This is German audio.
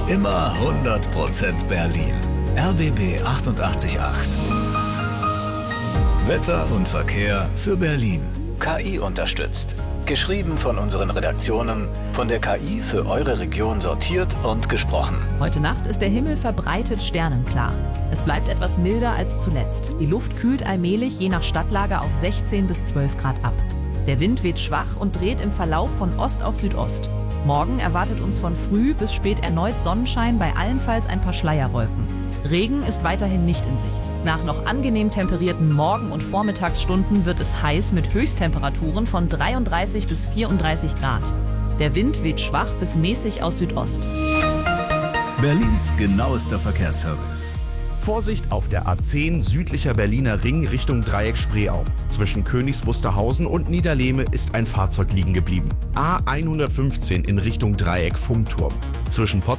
Immer 100% Berlin. RBB 888. Wetter und Verkehr für Berlin. KI unterstützt. Geschrieben von unseren Redaktionen, von der KI für eure Region sortiert und gesprochen. Heute Nacht ist der Himmel verbreitet sternenklar. Es bleibt etwas milder als zuletzt. Die Luft kühlt allmählich je nach Stadtlage auf 16 bis 12 Grad ab. Der Wind weht schwach und dreht im Verlauf von Ost auf Südost. Morgen erwartet uns von früh bis spät erneut Sonnenschein, bei allenfalls ein paar Schleierwolken. Regen ist weiterhin nicht in Sicht. Nach noch angenehm temperierten Morgen- und Vormittagsstunden wird es heiß mit Höchsttemperaturen von 33 bis 34 Grad. Der Wind weht schwach bis mäßig aus Südost. Berlins genauester Verkehrsservice. Vorsicht auf der A10 südlicher Berliner Ring Richtung Dreieck Spreeau. Zwischen Königs Wusterhausen und Niederlehme ist ein Fahrzeug liegen geblieben. A115 in Richtung Dreieck Funkturm. Zwischen